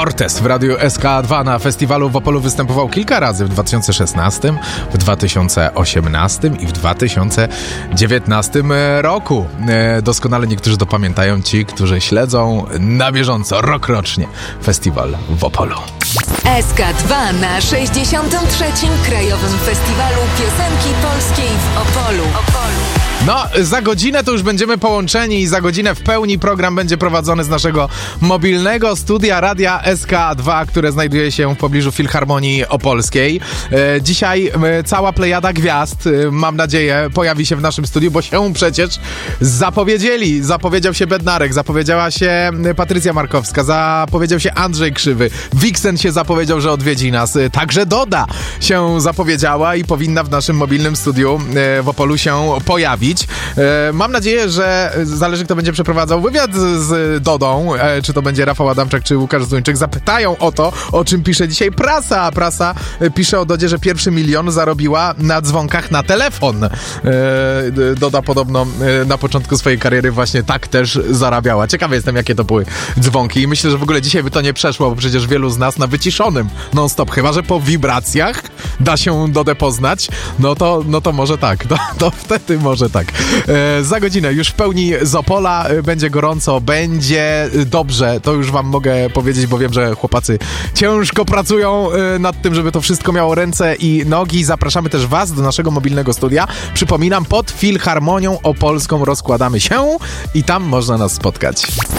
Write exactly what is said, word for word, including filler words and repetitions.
Cortez w Radiu S K dwa na festiwalu w Opolu występował kilka razy w dwa tysiące szesnastym, w dwa tysiące osiemnastym i w dwa tysiące dziewiętnastym roku. Doskonale niektórzy to pamiętają, ci, którzy śledzą na bieżąco, rokrocznie festiwal w Opolu. S K dwa na sześćdziesiątym trzecim Krajowym Festiwalu Piosenki Polskiej w Opolu. Opolu. No, za godzinę to już będziemy połączeni i za godzinę w pełni program będzie prowadzony z naszego mobilnego studia Radia S K dwa, które znajduje się w pobliżu Filharmonii Opolskiej. E, dzisiaj e, cała plejada gwiazd, e, mam nadzieję, pojawi się w naszym studiu, bo się przecież zapowiedzieli. Zapowiedział się Bednarek, zapowiedziała się Patrycja Markowska, zapowiedział się Andrzej Krzywy, Wiksen się zapowiedział, że odwiedzi nas, e, także Doda się zapowiedziała i powinna w naszym mobilnym studiu e, w Opolu się pojawić. E, mam nadzieję, że zależy, kto będzie przeprowadzał wywiad z Dodą, e, czy to będzie Rafał Adamczak, czy Łukasz Zduńczyk, zapytają o to, o czym pisze dzisiaj prasa. Prasa pisze o Dodzie, że pierwszy milion zarobiła na dzwonkach na telefon. E, Doda podobno e, na początku swojej kariery właśnie tak też zarabiała. Ciekawy jestem, jakie to były dzwonki i myślę, że w ogóle dzisiaj by to nie przeszło, bo przecież wielu z nas na wyciszonym non-stop, chyba że po wibracjach da się Dodę poznać, no to, no to może tak, to, to wtedy może tak. E, za godzinę już w pełni z Opola, e, będzie gorąco, będzie dobrze, to już wam mogę powiedzieć, bo wiem, że chłopacy ciężko pracują e, nad tym, żeby to wszystko miało ręce i nogi. Zapraszamy też was do naszego mobilnego studia. Przypominam, pod Filharmonią Opolską rozkładamy się i tam można nas spotkać.